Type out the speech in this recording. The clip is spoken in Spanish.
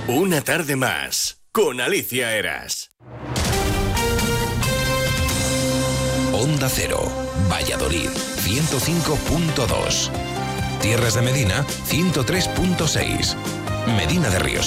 Una tarde más, con Alicia Eras. Onda Cero, Valladolid, 105.2. Tierras de Medina, 103.6. Medina de Ríos.